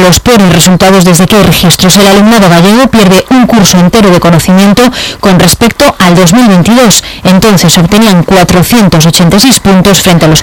los peores resultados desde que hay registros. El alumnado gallego pierde un curso entero de conocimiento con respecto al 2022. Entonces obtenían 486 puntos frente a los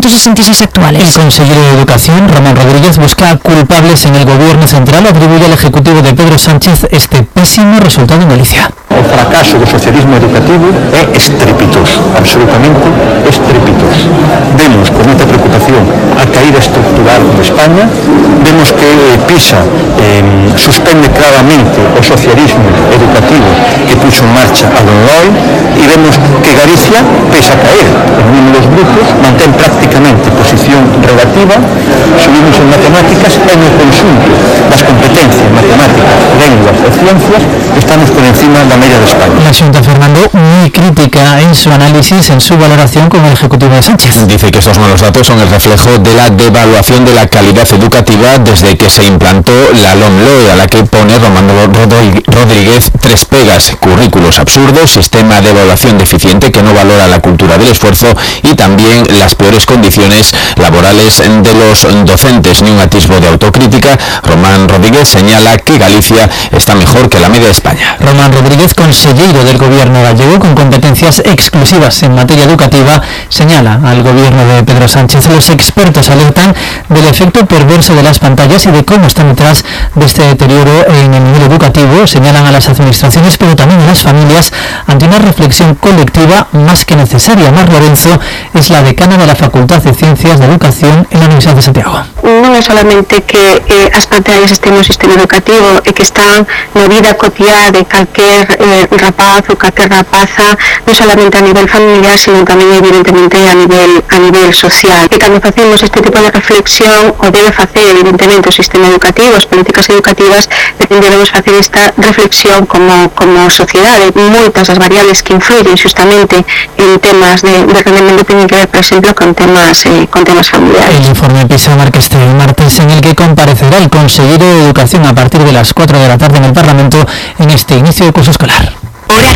466 actuales. El consejero de Educación, Román Rodríguez, busca culpables en el gobierno central. Atribuye al ejecutivo de Pedro Sánchez este pésimo resultado en Galicia. O fracaso do socialismo educativo é estrepitoso, absolutamente estrepitoso. Vemos con mucha preocupación a caída estructural de España, vemos que PISA suspende claramente o socialismo educativo que puso en marcha a Don Loy, e vemos que Galicia, pese a caer en números brutos, mantén prácticamente posición relativa. Subimos en matemáticas, en el conjunto das competencias matemáticas, lenguas e ciencias, estamos por encima da media de España. La Xunta, Fernando, muy crítica en su análisis, en su valoración con el ejecutivo de Sánchez. Dice que estos malos datos son el reflejo de la devaluación de la calidad educativa desde que se implantó la LOMLOE, a la que pone Román Rodríguez 3 pegas: currículos absurdos, sistema de evaluación deficiente que no valora la cultura del esfuerzo y también las peores condiciones laborales de los docentes. Ni un atisbo de autocrítica. Román Rodríguez señala que Galicia está mejor que la media de España. Román Rodríguez, consejero del gobierno gallego con competencias exclusivas en materia educativa, señala al gobierno de Pedro Sánchez. Los expertos alertan del efecto perverso de las pantallas y de cómo están detrás de este deterioro en el nivel educativo. Señalan a las administraciones, pero también a las familias, ante una reflexión colectiva más que necesaria. Mar Lorenzo es la decana de la Facultad de Ciencias de Educación en la Universidad de Santiago. Non é solamente que as pantallas estén no sistema educativo e que están na vida cotiá de calquer rapaz ou calquer rapaza, non solamente a nivel familiar, sino tamén evidentemente a nivel social. E cando facemos este tipo de reflexión, o debe facer evidentemente o sistema educativo, as políticas educativas, debemos facer esta reflexión como sociedade. Moitas das variables que influyen justamente en temas de rendemento teñen que ver, por exemplo, con temas familiares. El informe PISA marca este martes, en el que comparecerá el consejero de Educación a partir de las 4 de la tarde en el Parlamento en este inicio de curso escolar.